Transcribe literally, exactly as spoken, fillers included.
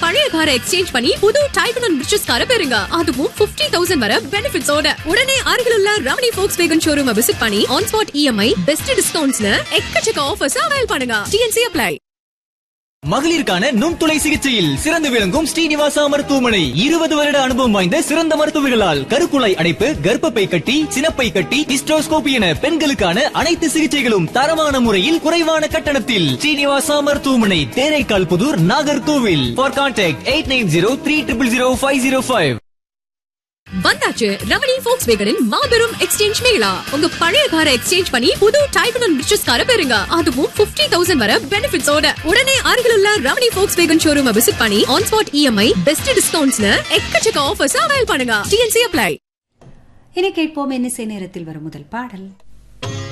பழைய காரை எக்ஸ்சேஞ்ச் பண்ணி புது டைப் அண்ட் ரிச்சஸ் காரை பெறுங்க. அதுவும் பிப்டி தௌசண்ட் வரை பெனிஃபிட்ஸோட. உடனே அருகில் உள்ள ரமணி Volkswagen ஷோரூமை விசிட் பண்ணி ஆன் ஸ்பாட் இஎம்ஐ பெஸ்ட் டிஸ்கவுண்ட்ஸ்ல எக்கச்சக்க ஆஃபர்ஸ் அவைல் பண்ணுங்க. DNC apply. மகளிருக்கான நுண்துளை சிகிச்சையில் சிறந்து விளங்கும் ஸ்ரீனிவாசா மருத்துவமனை இருபது வருட அனுபவம் வாய்ந்த சிறந்த மருத்துவர்களால் கருக்குழாய் அடைப்பு, கர்ப்பப்பை கட்டி, சினப்பை கட்டி, ஹிஸ்டோஸ்கோபி என பெண்களுக்கான அனைத்து சிகிச்சைகளும் தரமான முறையில் குறைவான கட்டணத்தில். ஸ்ரீனிவாசா மருத்துவமனை, Theraikkal Pudur, Nagercoil. For contact eight nine zero three triple zero five zero five. வந்தாச்சு ரமணி Volkswagen மாபெரும் எக்ஸ்சேஞ்ச் மேளா. உங்க பழைய காரை எக்ஸ்சேஞ்ச் பண்ணி புது டைப் அண்ட் ரிச்சஸ் காரை பெறுங்க. அதுவும் பிப்டி தௌசண்ட் வரை பெனிஃபிட்ஸோட. உடனே அருகில் உள்ள ரமணி Volkswagen ஷோரூமை விசிட் பண்ணி ஆன் ஸ்பாட் இஎம்ஐ பெஸ்ட் டிஸ்கவுண்ட்ஸ்ல எக்கச்சக்க ஆஃபர்ஸ் அவைல் பண்ணுங்க. DNC apply. இனி கேட்போம் இன்னிசை நேரத்தில் வரும் முதல் பாடல்.